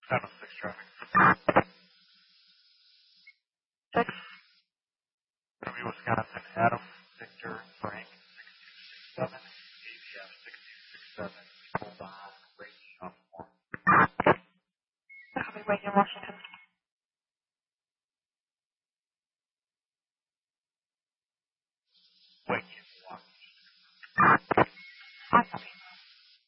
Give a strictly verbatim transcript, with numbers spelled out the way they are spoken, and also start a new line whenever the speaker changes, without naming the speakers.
seven oh six traffic.
Six.
Kirby, Wisconsin, Adam, Victor, Frank, six two six seven, A V F six two six seven, hold on, range on four.
Copy, wait in Washington.
Wait, one.
I copy.